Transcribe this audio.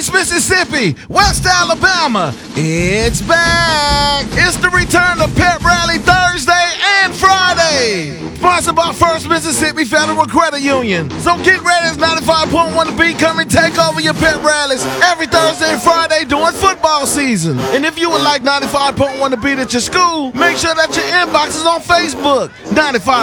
East Mississippi, West Alabama, it's back. It's the return of Pep Rally Thursday and Friday. Sponsored by First Mississippi Federal Credit Union. So get ready, it's 95.1 The Beat coming take over your pep rallies every Thursday and Friday during football season. And if you would like 95.1 The Beat at your school, make sure that your inbox is on Facebook. 95